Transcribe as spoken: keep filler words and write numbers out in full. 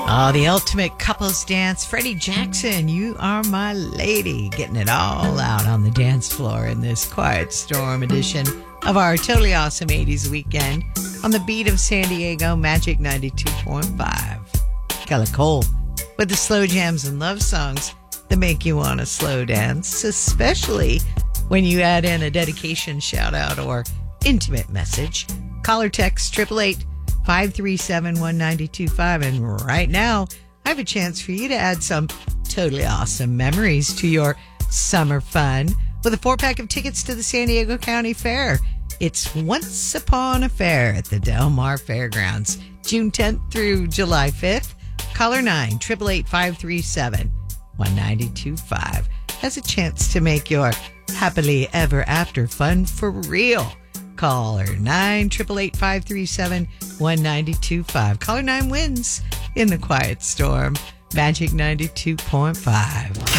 Oh, the ultimate couples dance. Freddie Jackson, You Are My Lady. Getting it all out on the dance floor in this Quiet Storm edition of our totally awesome eighties weekend on the beat of San Diego Magic ninety-two point five. Kelly Cole with the slow jams and love songs that make you want to slow dance, especially when you add in a dedication, shout out, or intimate message. Call or text eight eight eight, five three seven, one nine two five. And right now, I have a chance for you to add some totally awesome memories to your summer fun with a four-pack of tickets to the San Diego County Fair. It's Once Upon a Fair at the Del Mar Fairgrounds, June tenth through July fifth. Caller nine, eight eight eight, five three seven, one nine two five has a chance to make your happily ever after fun for real. Caller nine, eight eight eight, five three seven, one nine two five. Caller nine wins in the Quiet Storm, Magic ninety-two point five.